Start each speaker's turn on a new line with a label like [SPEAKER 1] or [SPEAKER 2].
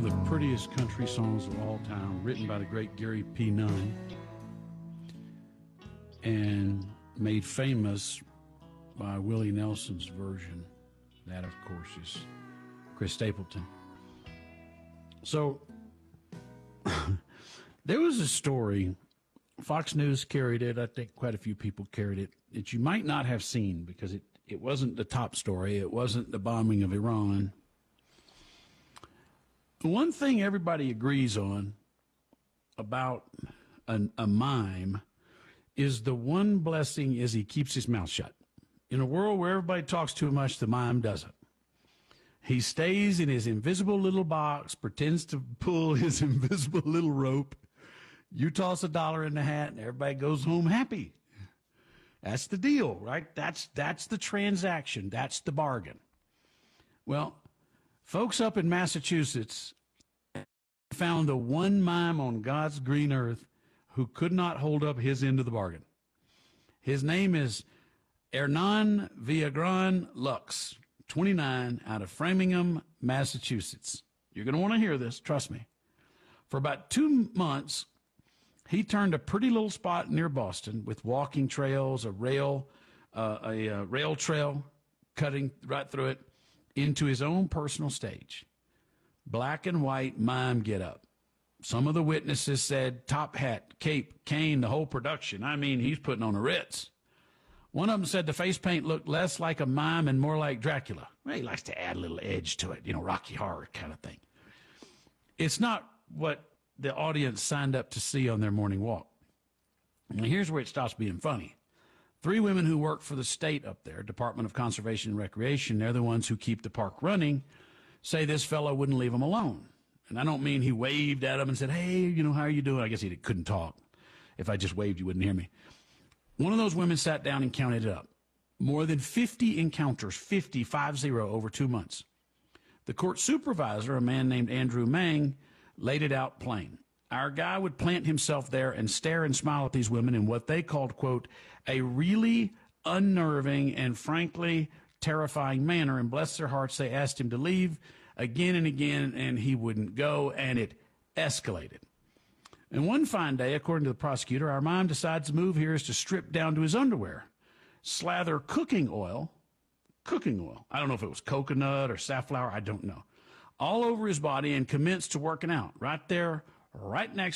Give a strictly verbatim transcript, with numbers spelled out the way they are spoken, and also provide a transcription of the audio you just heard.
[SPEAKER 1] the prettiest country songs of all time, written by the great Gary P. Nunn and made famous by Willie Nelson's version. That, of course, is Chris Stapleton. So there was a story, Fox News carried it, I think quite a few people carried it, that you might not have seen because it, it wasn't the top story. It wasn't the bombing of Iran. One thing everybody agrees on about a, a mime is the one blessing is he keeps his mouth shut. In a world where everybody talks too much, the mime doesn't. He stays in his invisible little box, pretends to pull his invisible little rope. You toss a dollar in the hat, and everybody goes home happy. That's the deal, right? That's that's the transaction. That's the bargain. Well, folks up in Massachusetts found the one mime on God's green earth who could not hold up his end of the bargain. His name is Hernan Villagran Lux, twenty-nine, out of Framingham, Massachusetts. You're going to want to hear this, trust me. For about two months, he turned a pretty little spot near Boston with walking trails, a rail, uh, a uh, rail trail cutting right through it, into his own personal stage. Black and white mime get up. Some of the witnesses said top hat, cape, cane, the whole production. I mean, he's putting on a Ritz. One of them said the face paint looked less like a mime and more like Dracula. Well, he likes to add a little edge to it, you know, Rocky Horror kind of thing. It's not what the audience signed up to see on their morning walk. And here's where it stops being funny. Three women who work for the state up there, Department of Conservation and Recreation, they're the ones who keep the park running, say this fellow wouldn't leave them alone. And I don't mean he waved at them and said, hey, you know, how are you doing? I guess he couldn't talk. If I just waved, you wouldn't hear me. One of those women sat down and counted it up. More than fifty encounters, fifty, five zero, over two months. The court supervisor, a man named Andrew Mang, laid it out plain. Our guy would plant himself there and stare and smile at these women in what they called, quote, a really unnerving and frankly terrifying manner. And bless their hearts, they asked him to leave again and again, and he wouldn't go, and it escalated. And one fine day, according to the prosecutor, our mime decides the move here is to strip down to his underwear, slather cooking oil, cooking oil, I don't know if it was coconut or safflower, I don't know, all over his body and commence to working out right there, right next